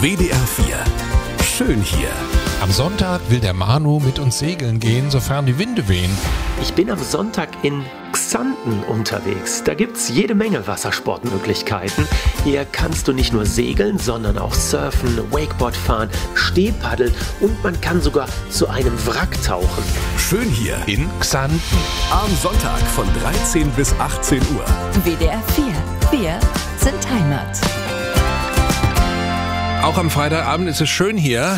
WDR 4. Schön hier. Am Sonntag will der Manu mit uns segeln gehen, sofern die Winde wehen. Ich bin am Sonntag in Xanten unterwegs. Da gibt's jede Menge Wassersportmöglichkeiten. Hier kannst du nicht nur segeln, sondern auch surfen, Wakeboard fahren, Stehpaddel und man kann sogar zu einem Wrack tauchen. Schön hier. In Xanten. Am Sonntag von 13 bis 18 Uhr. WDR 4. Wir sind Heimat. Auch am Freitagabend ist es schön hier.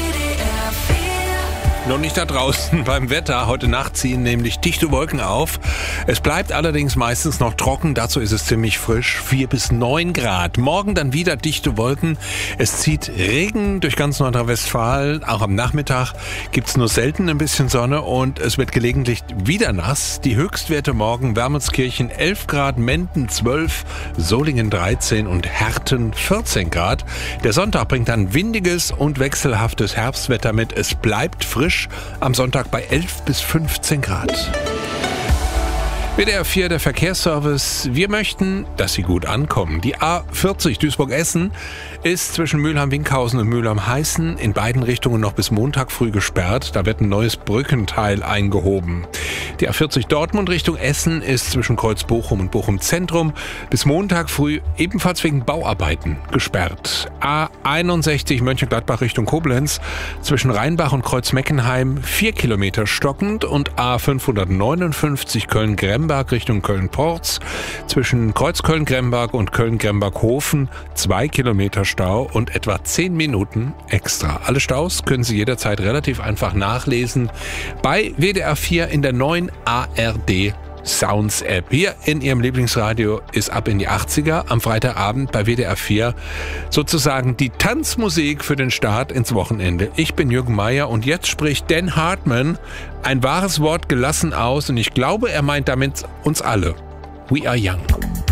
Noch nicht da draußen beim Wetter. Heute Nacht ziehen nämlich dichte Wolken auf. Es bleibt allerdings meistens noch trocken. Dazu ist es ziemlich frisch. 4 bis 9 Grad. Morgen dann wieder dichte Wolken. Es zieht Regen durch ganz Nordrhein-Westfalen. Auch am Nachmittag gibt's nur selten ein bisschen Sonne und es wird gelegentlich wieder nass. Die Höchstwerte morgen: Wermelskirchen 11 Grad, Menden 12, Solingen 13 und Herten 14 Grad. Der Sonntag bringt dann windiges und wechselhaftes Herbstwetter mit. Es bleibt frisch. Am Sonntag bei 11 bis 15 Grad. WDR 4, der Verkehrsservice. Wir möchten, dass Sie gut ankommen. Die A40 Duisburg-Essen ist zwischen Mülheim-Winkhausen und Mülheim-Heißen in beiden Richtungen noch bis Montag früh gesperrt. Da wird ein neues Brückenteil eingehoben. Die A40 Dortmund Richtung Essen ist zwischen Kreuz-Bochum und Bochum-Zentrum bis Montag früh ebenfalls wegen Bauarbeiten gesperrt. A61 Mönchengladbach Richtung Koblenz zwischen Rheinbach und Kreuz-Meckenheim 4 Kilometer stockend und A559 Köln-Gremberg Richtung Köln-Porz zwischen Kreuz-Köln-Gremberg und Köln-Gremberg-Hofen 2 Kilometer Stau und etwa 10 Minuten extra. Alle Staus können Sie jederzeit relativ einfach nachlesen bei WDR 4 in der neuen ARD Sounds App. Hier in Ihrem Lieblingsradio ist ab in die 80er am Freitagabend bei WDR 4 sozusagen die Tanzmusik für den Start ins Wochenende. Ich bin Jürgen Meier und jetzt spricht Dan Hartman ein wahres Wort gelassen aus und ich glaube, er meint damit uns alle. We are young.